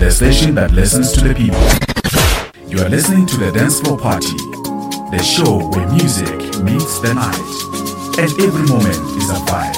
the station that listens to the people. You are listening to the Dance Floor Party, the show where music meets the night, and every moment is a vibe.